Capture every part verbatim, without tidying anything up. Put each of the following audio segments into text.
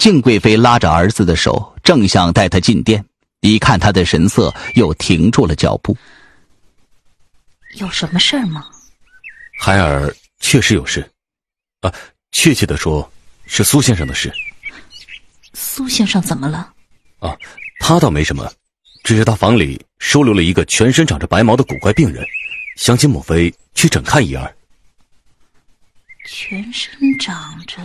敬贵妃拉着儿子的手，正想带他进殿，一看他的神色，又停住了脚步。 有什么事儿吗？ 孩儿确实有事，啊，确切的说，是苏先生的事。 苏先生怎么了？ 啊，他倒没什么，只是他房里收留了一个全身长着白毛的古怪病人，想请母妃去诊看一二。 全身长着……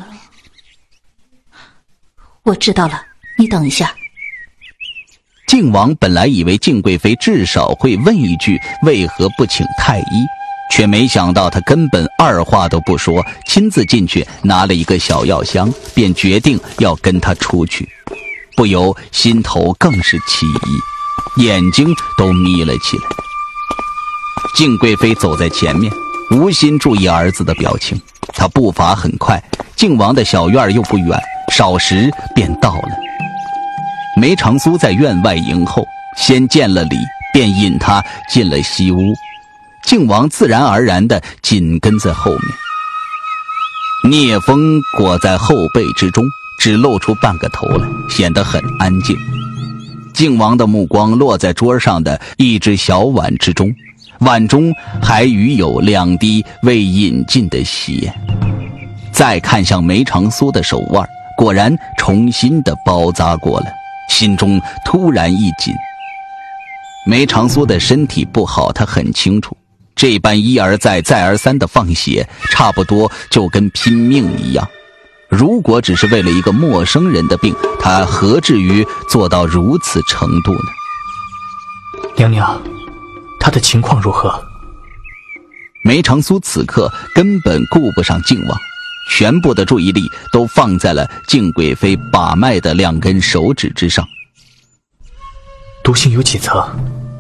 我知道了，你等一下。 靖王本来以为敬贵妃至少会问一句为何不请太医，却没想到他根本二话都不说，亲自进去拿了一个小药箱，便决定要跟他出去，不由心头更是起疑，眼睛都眯了起来。敬贵妃走在前面，无心注意儿子的表情，他步伐很快，靖王的小院又不远，少时便到了。梅长苏在院外迎候，先见了礼，便引他进了西屋。靖王自然而然地紧跟在后面，聂风裹在后背之中，只露出半个头来，显得很安静。靖王的目光落在桌上的一只小碗之中，碗中还余有两滴未饮尽的血。再看向梅长苏的手腕，果然重新的包扎过了，心中突然一紧。梅长苏的身体不好，他很清楚，这般一而再再而三的放血，差不多就跟拼命一样。如果只是为了一个陌生人的病，他何至于做到如此程度呢？ 娘娘，他的情况如何？ 梅长苏此刻根本顾不上靖王，全部的注意力都放在了敬贵妃把脉的两根手指之上。 毒性有几层？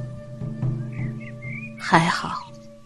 还好，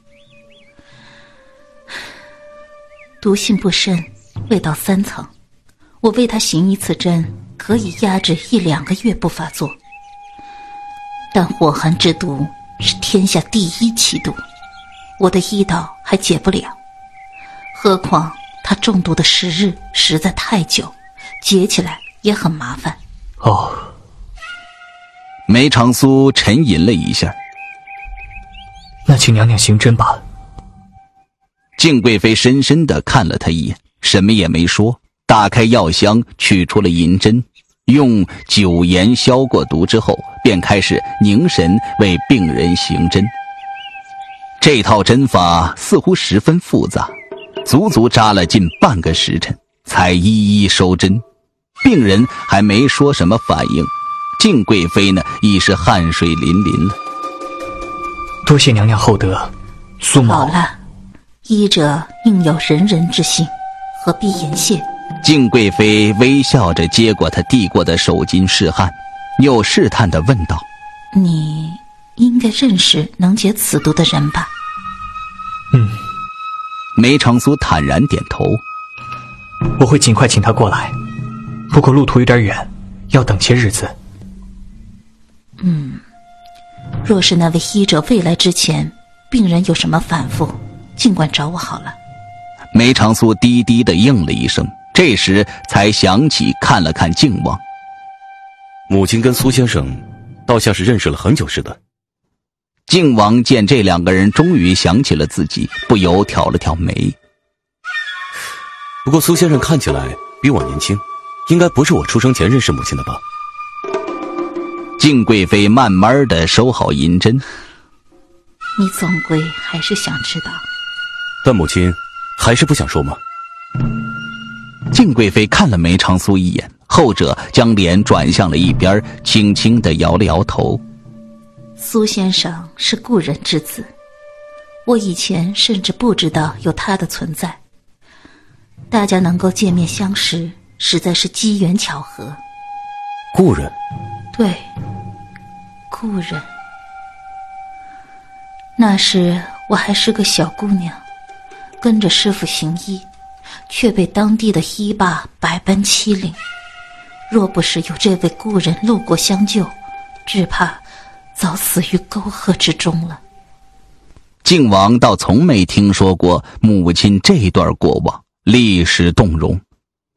毒性不深，未到三层。我为他行一次针，可以压制一两个月不发作。但火寒之毒是天下第一奇毒，我的医道还解不了，何况他中毒的时日实在太久，解起来也很麻烦。 哦， 梅长苏沉吟了一下， 那请娘娘行针吧。 敬贵妃深深地看了他一眼，什么也没说，打开药箱，取出了银针，用酒盐消过毒之后，便开始凝神为病人行针。这套针法似乎十分复杂，足足扎了近半个时辰，才一一收针。病人还没说什么反应，敬贵妃呢已是汗水淋淋了。 多谢娘娘厚德，苏某。 好了，医者应有仁人之心，何必言谢？ 敬贵妃微笑着接过他递过的手巾试汗，又试探地问道： 你应该认识能解此毒的人吧？ 嗯。 梅长苏坦然点头。 我会尽快请他过来，不过路途有点远，要等些日子。 嗯，若是那位医者未来之前，病人有什么反复，尽管找我好了。 梅长苏低低地应了一声，这时才想起看了看靖王。 母亲跟苏先生倒像是认识了很久似的。 靖王见这两个人终于想起了自己，不由挑了挑眉。 不过苏先生看起来比我年轻，应该不是我出生前认识母亲的吧？ 敬贵妃慢慢地收好银针。 你总归还是想知道。 但母亲还是不想说吗？ 敬贵妃看了梅长苏一眼，后者将脸转向了一边，轻轻地摇了摇头。 苏先生是故人之子，我以前甚至不知道有他的存在。大家能够见面相识，实在是机缘巧合。 故人？ 对，故人。那时我还是个小姑娘，跟着师父行医，却被当地的医霸百般欺凌。若不是有这位故人路过相救，只怕早死于沟壑之中了。 靖王倒从没听说过母亲这段过往，历史动容。